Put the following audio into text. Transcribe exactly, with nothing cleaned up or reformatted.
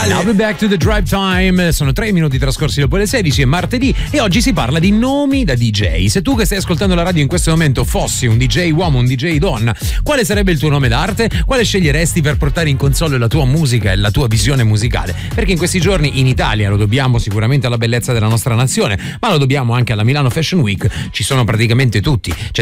musicale. I'll be back to the drive time. Sono tre minuti trascorsi dopo le sedici, è martedì e oggi si parla di nomi da D J. Se tu che stai ascoltando la radio in questo momento fossi un D J uomo, un D J donna, quale sarebbe il tuo nome d'arte? Quale sceglieresti per portare in console la tua musica e la tua visione musicale? Perché in questi giorni in Italia lo dobbiamo sicuramente alla bellezza della nostra nazione, ma lo dobbiamo anche alla Milano Fashion Week. Ci sono praticamente tutti. C'è